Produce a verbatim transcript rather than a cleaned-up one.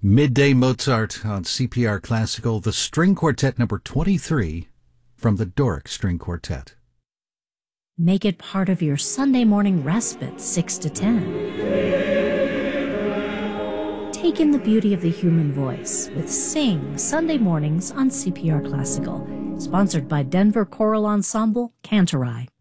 Midday Mozart on C P R Classical, the String Quartet number twenty-three from the Doric String Quartet. Make it part of your Sunday morning respite, six to ten. Take in the beauty of the human voice with Sing Sunday mornings on C P R Classical, sponsored by Denver Choral Ensemble, Cantorai.